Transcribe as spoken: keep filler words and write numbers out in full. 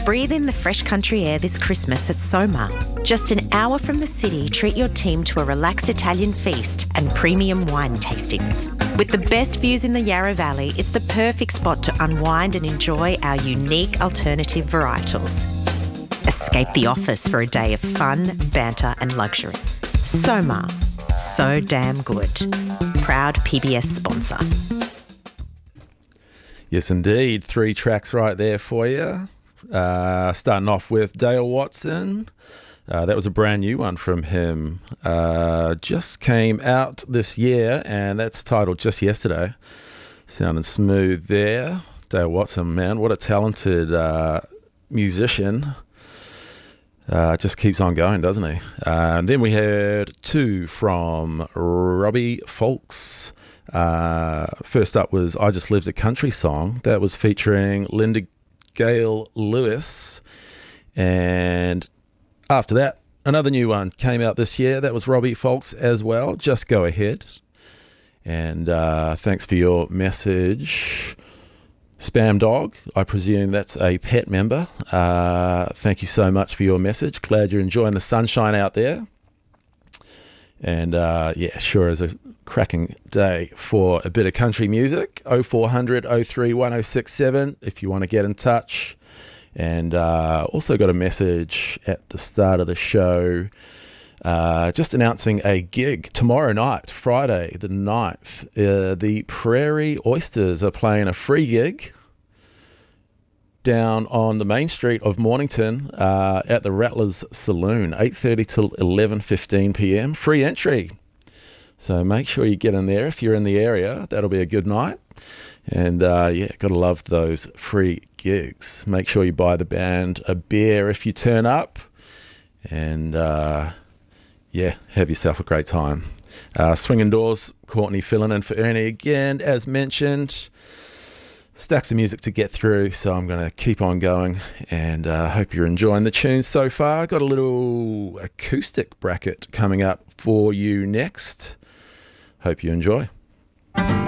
Breathe in the fresh country air this Christmas at Soma. Just an hour from the city, treat your team to a relaxed Italian feast and premium wine tastings. With the best views in the Yarra Valley, it's the perfect spot to unwind and enjoy our unique alternative varietals. Escape the office for a day of fun, banter and luxury. Soma. So damn good. Proud P B S sponsor. Yes, indeed. Three tracks right there for you. Uh, starting off with Dale Watson. Uh, that was a brand new one from him. Uh, just came out this year, and that's titled Just Yesterday. Sounding smooth there. Dale Watson, man, what a talented uh, musician. Uh, just keeps on going, doesn't he? Uh, and then we had two from Robbie Folks. Uh, first up was I Just Lived a Country Song. That was featuring Linda Gale Lewis. And after that, another new one came out this year. That was Robbie Folks as well. Just Go Ahead. And uh, thanks for your message, Spam Dog. I presume that's a pet member. Uh, thank you so much for your message. Glad you're enjoying the sunshine out there. And uh, yeah, sure is a cracking day for a bit of country music. oh four hundred, oh three, one oh six seven if you want to get in touch. And uh, also got a message at the start of the show uh, just announcing a gig tomorrow night, Friday the ninth. Uh, the Prairie Oysters are playing a free gig down on the main street of Mornington uh, at the Rattlers Saloon, eight thirty till eleven fifteen p m. Free entry. So make sure you get in there if you're in the area. That'll be a good night. And uh, yeah, gotta love those free gigs. Make sure you buy the band a beer if you turn up. And uh, yeah, have yourself a great time. Uh, Swinging Doors, Courtney filling in for Ernie again, as mentioned. Stacks of music to get through, so I'm going to keep on going, and I uh, hope you're enjoying the tunes so far. Got a little acoustic bracket coming up for you next. Hope you enjoy.